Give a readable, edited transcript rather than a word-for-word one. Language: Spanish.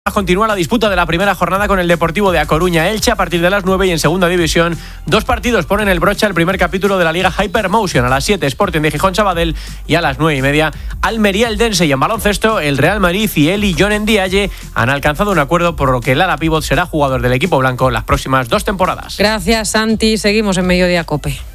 Continúa la disputa de la primera jornada con el Deportivo de A Coruña Elche a partir de las 9 y en segunda división 2 partidos ponen el broche al primer capítulo de la Liga Hypermotion. A las 7 Sporting de Gijón Sabadell y a las 9:30 Almería Eldense. Y en baloncesto el Real Madrid y Eli John Ndiaye han alcanzado un acuerdo por lo que el ala pívot será jugador del equipo blanco las próximas 2 temporadas. Gracias, Santi. Seguimos en Mediodía COPE.